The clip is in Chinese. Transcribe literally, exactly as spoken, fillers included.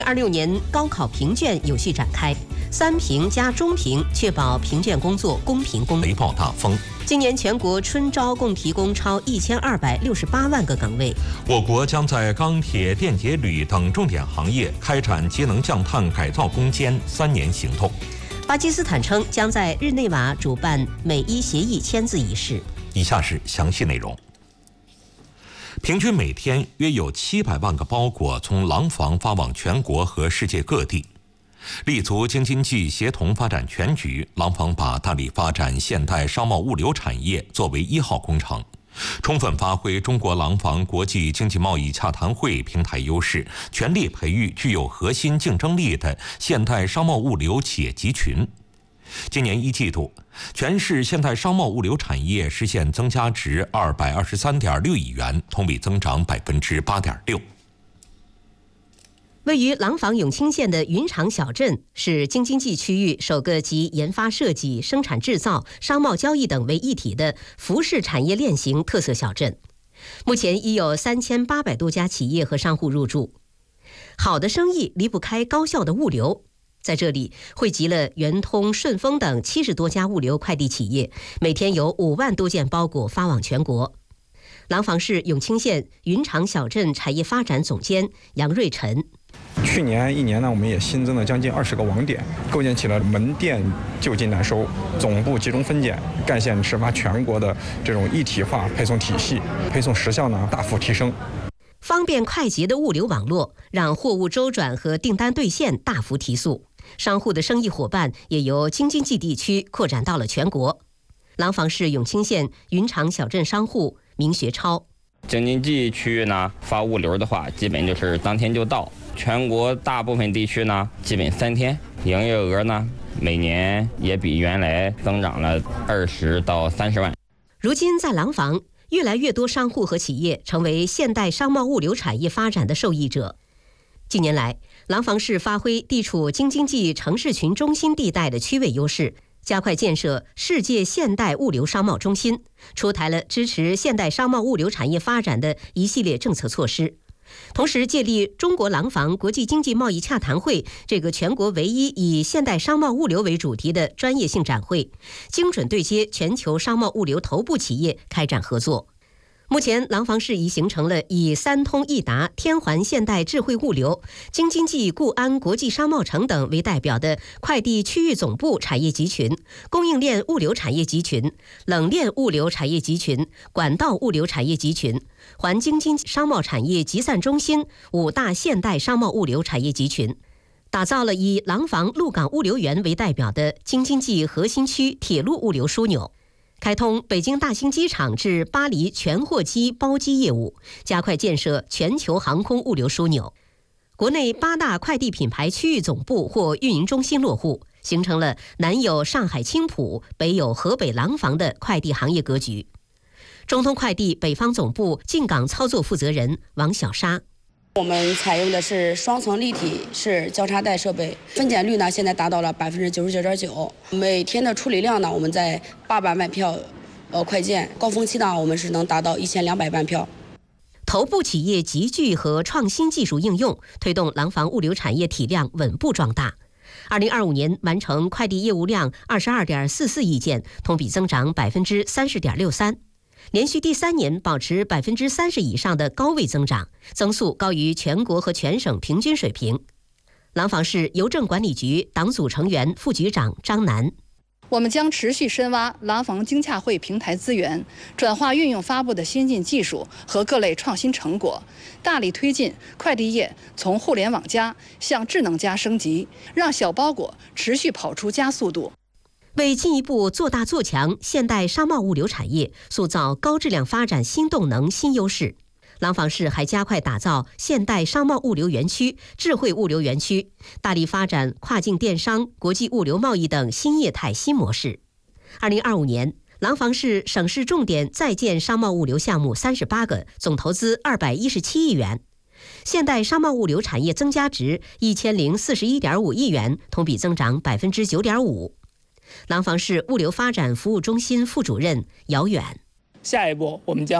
二六年高考评卷有序展开，三评加中评，确保评卷工作公平公正。 雷暴大风。 今年全国春招共提供超一千二百六十八万个岗位。 我国将在钢铁、电解铝等重点行业开展节能降碳改造攻坚三年行动。 巴基斯坦称将在日内瓦主办美伊协议签字仪式。 以下是详细内容。平均每天约有七百万个包裹从廊坊发往全国和世界各地。立足京津冀协同发展全局，廊坊把大力发展现代商贸物流产业作为一号工程，充分发挥中国廊坊国际经济贸易洽谈会平台优势，全力培育具有核心竞争力的现代商贸物流企业集群。今年一季度，全市现代商贸物流产业实现增加值二百二十三点六亿元，同比增长百分之八点六。 位于廊坊永清县的云长小镇是京津冀区域首个集研发设计、生产制造、商贸交易等为一体的服饰产业链型特色小镇。目前已有三千八百多家企业和商户入驻。好的生意离不开高效的物流。在这里汇集了圆通、顺丰等七十多家物流快递企业，每天有五万多件包裹发往全国。廊坊市永清县云长小镇产业发展总监杨瑞晨： 去年一年呢，我们也新增了将近二十个网点，构建起了门店就近代收、总部集中分拣、干线直达全国的这种一体化配送体系，配送时效呢大幅提升。 方便快捷的物流网络让货物周转和订单兑现大幅提速。商户的生意伙伴也由京津冀地区扩展到了全国。廊坊市永清县云长小镇商户明学超： 京津冀区域呢，发物流的话，基本就是当天就到；全国大部分地区呢，基本三天。营业额呢，每年也比原来增长了二十到三十万。 如今在廊坊，越来越多商户和企业成为现代商贸物流产业发展的受益者。近年来，廊坊市发挥地处京津冀城市群中心地带的区位优势，加快建设世界现代物流商贸中心，出台了支持现代商贸物流产业发展的一系列政策措施。同时，借力中国廊坊国际经济贸易洽谈会这个全国唯一以现代商贸物流为主题的专业性展会，精准对接全球商贸物流头部企业开展合作。目前，廊坊市已形成了以三通一达、天环现代智慧物流、京津冀固安国际商贸城等为代表的快递区域总部产业集群、供应链物流产业集群、冷链物流产业集群、管道物流产业集群、环京津商贸产业集散中心五大现代商贸物流产业集群，打造了以廊坊鹿港物流园为代表的京津冀核心区铁路物流枢纽。开通北京大兴机场至巴黎全货机包机业务，加快建设全球航空物流枢纽。国内八大快递品牌区域总部或运营中心落户，形成了南有上海青浦，北有河北廊坊的快递行业格局。中通快递北方总部进港操作负责人王小沙： 我们采用的是双层立体式交叉带设备，分拣率呢现在达到了百分之九十九点九，每天的处理量呢我们在八百万票，呃快件，高峰期呢我们是能达到一千两百万票。 头部企业集聚和创新技术应用，推动廊坊物流产业体量稳步壮大。二零二五年完成快递业务量二十二点四四亿件，同比增长百分之三十点六三。连续第三年保持百分之三十以上的高位增长，增速高于全国和全省平均水平。廊坊市邮政管理局党组成员、副局长张楠： 我们将持续深挖廊坊经洽会平台资源，转化运用发布的先进技术和各类创新成果，大力推进快递业从互联网加向智能加升级，让小包裹持续跑出加速度。 为进一步做大做强现代商贸物流产业，塑造高质量发展新动能新优势，廊坊市还加快打造现代商贸物流园区、智慧物流园区，大力发展跨境电商、国际物流贸易等新业态新模式。二零二五年，廊坊市省市重点在建商贸物流项目三十八个，总投资二百一十七亿元，现代商贸物流产业增加值一千零四十一点五亿元，同比增长百分之九点五。廊坊市物流发展服务中心副主任姚远： 下一步，我们将